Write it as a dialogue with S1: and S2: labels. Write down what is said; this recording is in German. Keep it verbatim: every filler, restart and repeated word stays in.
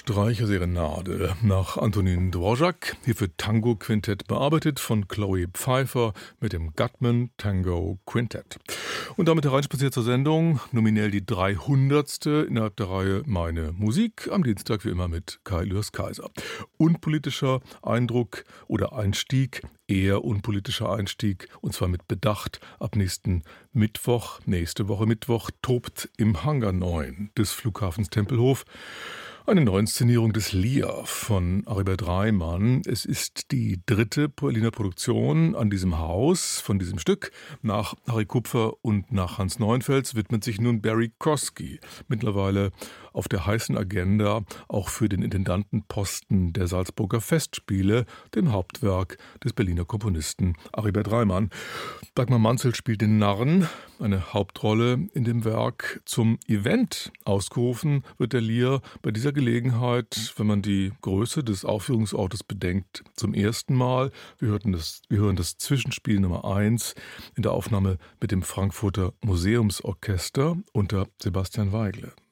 S1: Streicherserenade nach Antonin Dvorak, hier für Tango-Quintett bearbeitet von Chloe Pfeiffer mit dem Gutman Tango Quintett. Und damit hereinspaziert zur Sendung, nominell die dreihundertste innerhalb der Reihe Meine Musik, am Dienstag wie immer mit Kai Lührs Kaiser. Unpolitischer Eindruck oder Einstieg, eher unpolitischer Einstieg, und zwar mit Bedacht. Ab nächsten Mittwoch, nächste Woche Mittwoch, tobt im Hangar neun des Flughafens Tempelhof eine Neuinszenierung des Lear von Aribert Reimann. Es ist die dritte Berliner Produktion an diesem Haus von diesem Stück. Nach Harry Kupfer und nach Hans Neuenfels widmet sich nun Barry Kosky, mittlerweile auf der heißen Agenda auch für den Intendantenposten der Salzburger Festspiele, dem Hauptwerk des Berliner Komponisten Aribert Reimann. Dagmar Manzel spielt den Narren, eine Hauptrolle in dem Werk. Zum Event ausgerufen wird der Lear bei dieser Gelegenheit, wenn man die Größe des Aufführungsortes bedenkt, zum ersten Mal. Wir hörten das, wir hören das Zwischenspiel Nummer eins in der Aufnahme mit dem Frankfurter Museumsorchester unter Sebastian Weigle.